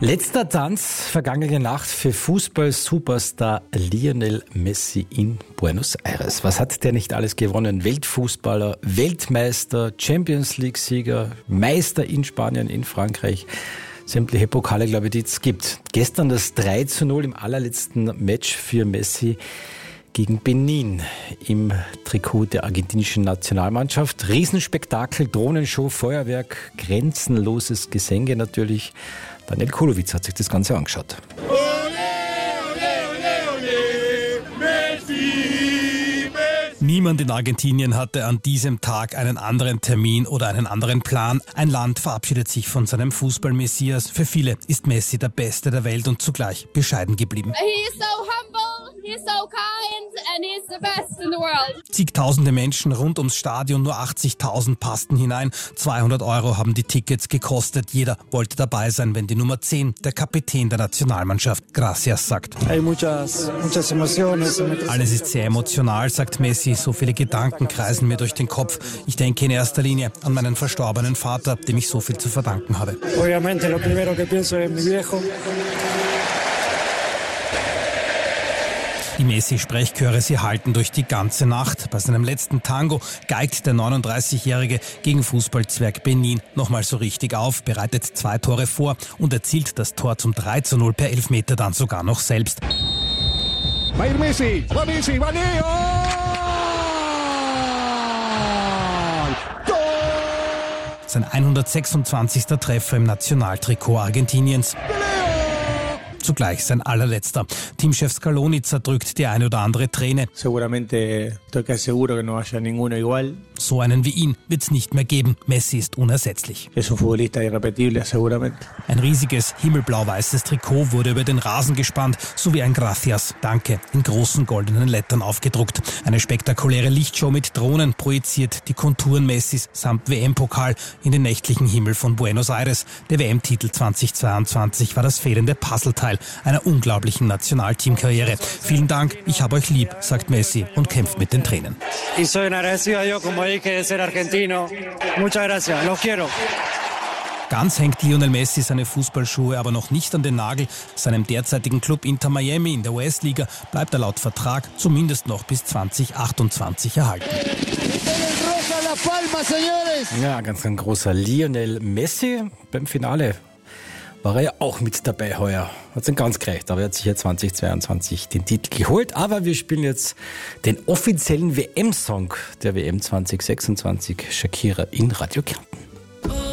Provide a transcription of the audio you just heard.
Letzter Tanz vergangene Nacht für Fußball-Superstar Lionel Messi in Buenos Aires. Was hat der nicht alles gewonnen? Weltfußballer, Weltmeister, Champions-League-Sieger, Meister in Spanien, in Frankreich. Sämtliche Pokale, glaube ich, die es gibt. Gestern das 3:0 im allerletzten Match für Messi gegen Benin im Trikot der argentinischen Nationalmannschaft. Riesenspektakel, Drohnenshow, Feuerwerk, grenzenloses Gesänge natürlich. Daniel Kulowitz hat sich das Ganze angeschaut. Niemand in Argentinien hatte an diesem Tag einen anderen Termin oder einen anderen Plan. Ein Land verabschiedet sich von seinem Fußball-Messias. Für viele ist Messi der Beste der Welt und zugleich bescheiden geblieben. He is so humble, he is so kind and he is the best in the world. Zigtausende Menschen rund ums Stadion, nur 80.000 passten hinein. 200 € haben die Tickets gekostet. Jeder wollte dabei sein, wenn die Nummer 10, der Kapitän der Nationalmannschaft, Gracias sagt. Muchas emociones. Alles ist sehr emotional, sagt Messi. So viele Gedanken kreisen mir durch den Kopf. Ich denke in erster Linie an meinen verstorbenen Vater, dem ich so viel zu verdanken habe. Obviamente lo primero que pienso es mi viejo. Die Messi-Sprechchöre, sie halten durch die ganze Nacht. Bei seinem letzten Tango geigt der 39-Jährige gegen Fußballzwerg Benin nochmal so richtig auf, bereitet 2 Tore vor und erzielt das Tor zum 3:0 per Elfmeter dann sogar noch selbst. Va Messi, va Messi, va Leo! Sein 126. Treffer im Nationaltrikot Argentiniens. Zugleich sein allerletzter. Teamchef Scaloni zerdrückt die eine oder andere Träne. Seguramente estoy casi seguro que no haya ninguno igual. So einen wie ihn wird's nicht mehr geben. Messi ist unersetzlich. Es un futbolista irrepetible, seguramente. Ein riesiges himmelblau-weißes Trikot wurde über den Rasen gespannt, sowie ein Gracias, Danke, in großen goldenen Lettern aufgedruckt. Eine spektakuläre Lichtshow mit Drohnen projiziert die Konturen Messis samt WM-Pokal in den nächtlichen Himmel von Buenos Aires. Der WM-Titel 2022 war das fehlende Puzzleteil einer unglaublichen Nationalteamkarriere. Vielen Dank, ich habe euch lieb, sagt Messi und kämpft mit den Tränen. Y soy agradecido a Dios, como dije, de ser argentino. Muchas gracias, los quiero. Ganz hängt Lionel Messi seine Fußballschuhe aber noch nicht an den Nagel. Seinem derzeitigen Club Inter Miami in der US-Liga bleibt er laut Vertrag zumindest noch bis 2028 erhalten. Ja, ganz ein großer Lionel Messi. Beim Finale war er ja auch mit dabei heuer. Hat es ganz gereicht, aber er hat sich ja 2022 den Titel geholt. Aber wir spielen jetzt den offiziellen WM-Song der WM 2026, Shakira in Radio Kärnten.